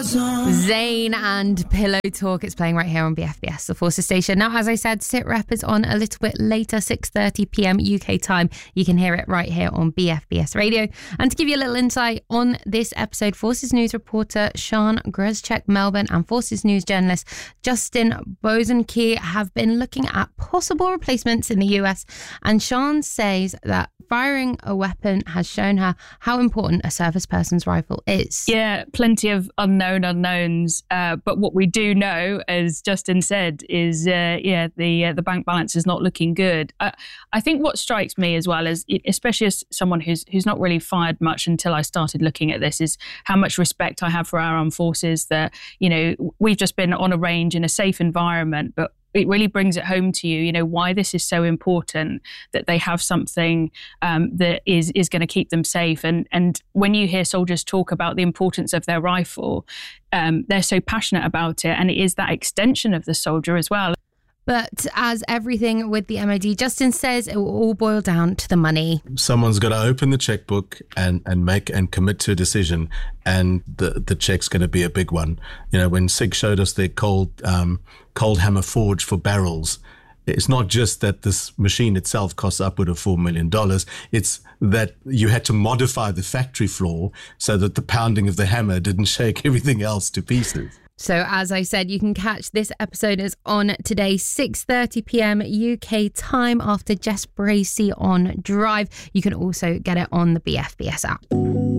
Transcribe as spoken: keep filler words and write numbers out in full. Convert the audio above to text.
Zayn and Pillow Talk. It's playing right here on B F B S, the Forces station. Now, as I said, Sit Rep is on a little bit later, six thirty p.m. U K time. You can hear it right here on B F B S Radio. And to give you a little insight on this episode, Forces News reporter Sean Grezchek Melbourne and Forces News journalist Justin Bosanquet have been looking at possible replacements in the U S. And Sean says that firing a weapon has shown her how important a service person's rifle is. Yeah, plenty of unknown unknowns. Uh, but what we do know, as Justin said, is uh, yeah, the uh, the bank balance is not looking good. Uh, I think what strikes me as well, is especially as someone who's who's not really fired much until I started looking at this, is how much respect I have for our armed forces. That, you know, we've just been on a range in a safe environment, but it really brings it home to you, you know, why this is so important, that they have something um, that is is going to keep them safe. And and when you hear soldiers talk about the importance of their rifle, um, they're so passionate about it. And it is that extension of the soldier as well. But as everything with the M O D, Justin says it will all boil down to the money. Someone's got to open the checkbook and, and make and commit to a decision, and the, the check's going to be a big one. You know, when SIG showed us their cold um, cold hammer forge for barrels, it's not just that this machine itself costs upward of four million dollars. It's that you had to modify the factory floor so that the pounding of the hammer didn't shake everything else to pieces. So as I said, you can catch this episode is on today, six thirty p.m. U K time, after Jess Bracey on Drive. You can also get it on the B F B S app.